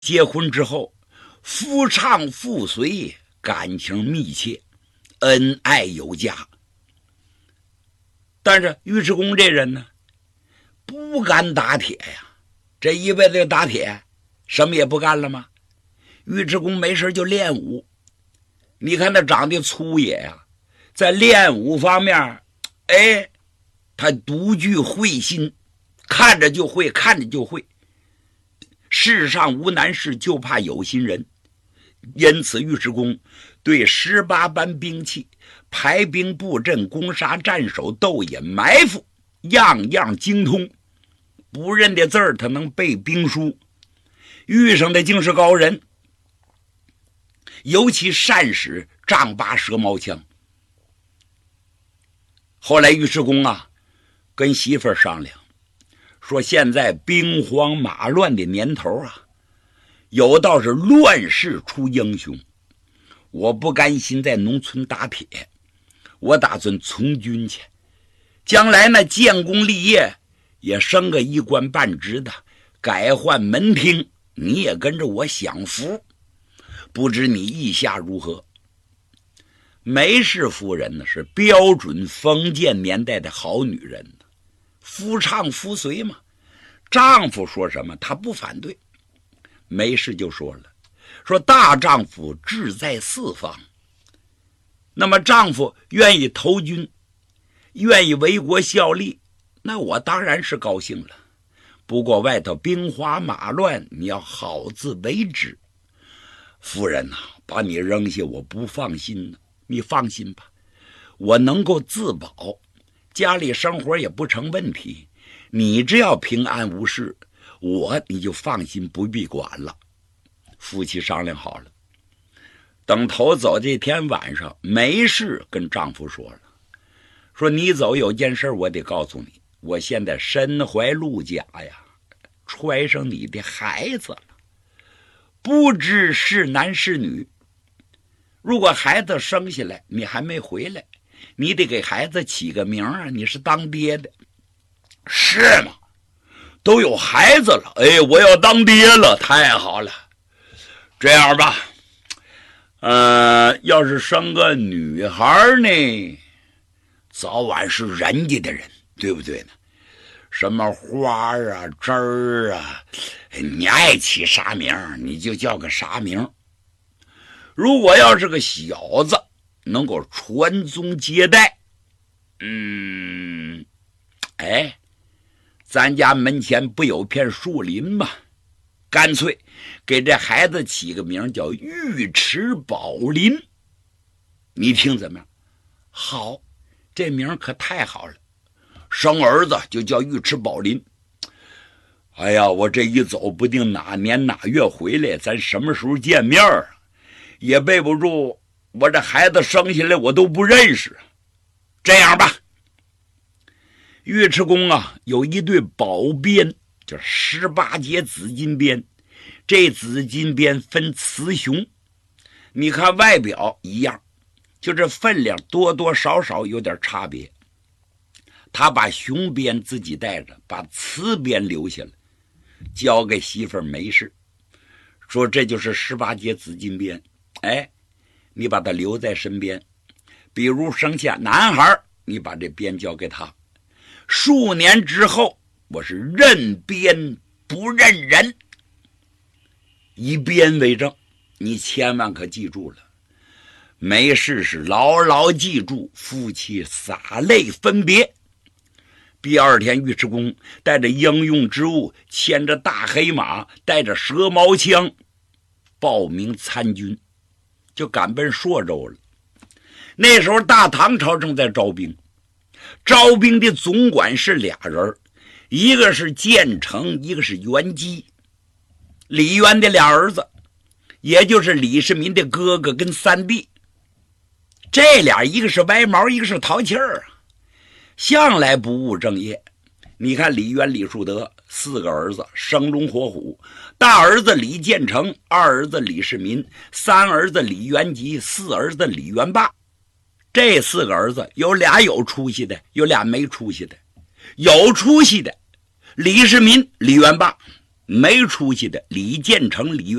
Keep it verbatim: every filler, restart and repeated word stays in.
结婚之后，夫唱妇随，感情密切，恩爱有加。但是尉迟恭这人呢，不敢打铁呀，这一辈子就打铁，什么也不干了吗？尉迟恭没事就练武。你看他长得粗野呀、啊，在练武方面，哎，他独具慧心，看着就会，看着就会。世上无难事，就怕有心人。因此尉迟恭对十八般兵器、排兵布阵、攻杀战守、斗野埋伏，样样精通。不认的字儿他能背兵书，遇上的竟是高人。尤其善使丈八蛇矛枪。后来尉迟恭啊跟媳妇儿商量，说现在兵荒马乱的年头啊，有道是乱世出英雄，我不甘心在农村打铁，我打算从军去，将来呢建功立业，也升个一官半职的，改换门庭，你也跟着我享福，不知你意下如何？梅氏夫人呢是标准封建年代的好女人，夫唱妇随嘛，丈夫说什么她不反对。梅氏就说了，说大丈夫志在四方，那么丈夫愿意投军，愿意为国效力，那我当然是高兴了。不过外头兵荒马乱，你要好自为之。夫人呐、啊，把你扔下我不放心呢。你放心吧，我能够自保，家里生活也不成问题，你只要平安无事，我你就放心不必管了。夫妻商量好了，等头走这天晚上，梅氏跟丈夫说了，说你走有件事我得告诉你，我现在身怀鹿甲呀，揣上你的孩子了，不知是男是女。如果孩子生下来你还没回来，你得给孩子起个名啊，你是当爹的。是吗？都有孩子了，哎，我要当爹了，太好了。这样吧，呃，要是生个女孩呢，早晚是人家的人，对不对呢？什么花啊、枝儿啊，你爱起啥名你就叫个啥名。如果要是个小子，能够传宗接代，嗯，哎，咱家门前不有片树林吗？干脆给这孩子起个名叫尉迟宝林，你听怎么样？好，这名可太好了。生儿子就叫尉迟宝林。哎呀，我这一走不定哪年哪月回来，咱什么时候见面啊？也备不住我这孩子生下来我都不认识。这样吧，尉迟恭啊有一对宝鞭，叫十八节紫金鞭。这紫金鞭分雌雄，你看外表一样，就这分量多多少少有点差别。他把雄鞭自己带着，把雌鞭留下了，交给媳妇儿梅氏，说这就是十八节紫金鞭。哎，你把他留在身边，比如生下男孩，你把这鞭交给他。数年之后，我是认鞭不认人，以鞭为证，你千万可记住了。梅氏是牢牢记住，夫妻洒泪分别。第二天，尉迟恭带着应用之物，牵着大黑马，带着蛇矛枪，报名参军，就赶奔朔州了。那时候大唐朝正在招兵，招兵的总管是俩人，一个是建成，一个是袁基，李渊的俩儿子，也就是李世民的哥哥跟三弟。这俩一个是歪毛，一个是淘气儿，向来不务正业。你看李渊、李树德四个儿子生龙活虎，大儿子李建成，二儿子李世民，三儿子李元吉，四儿子李元霸。这四个儿子有俩有出息的，有俩没出息的。有出息的李世民、李元霸， 没出息的李建成、李